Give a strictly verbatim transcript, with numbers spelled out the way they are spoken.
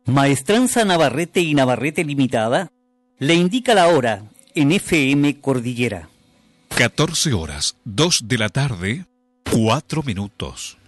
Maestranza Navarrete y Navarrete Limitada le indica la hora en F M Cordillera. catorce horas, dos de la tarde, cuatro minutos.